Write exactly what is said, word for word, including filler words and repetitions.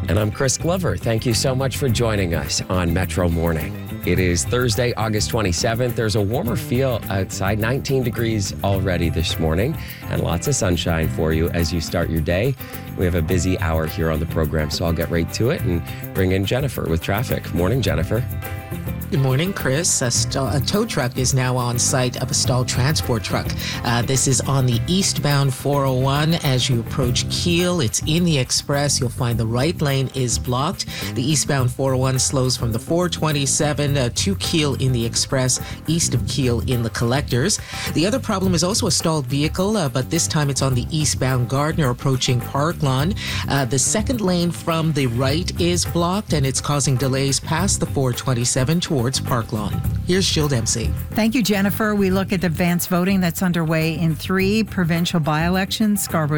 And I'm Chris Glover. Thank you so much for joining us on Metro Morning. It is Thursday, August twenty-seventh. There's a warmer feel outside, nineteen degrees already this morning, and lots of sunshine for you as you start your day. We have a busy hour here on the program, so I'll get right to it and bring in Jennifer with traffic. Morning, Jennifer. Good morning, Chris. A, st- a tow truck is now on site of a stalled transport truck. Uh, this is on the eastbound four oh one as you approach Kiel. It's in the express. You'll find the right lane is blocked. The eastbound four oh one slows from the four twenty-seven uh, to Kiel in the express, east of Kiel in the collectors. The other problem is also a stalled vehicle, uh, but this time it's on the eastbound Gardner approaching Park Lawn. Uh, the second lane from the right is blocked, and it's causing delays past the four twenty-seven towards Park Lawn. Here's Jill Dempsey. Thank you, Jennifer. We look at advanced voting that's underway in three provincial by-elections. Scarborough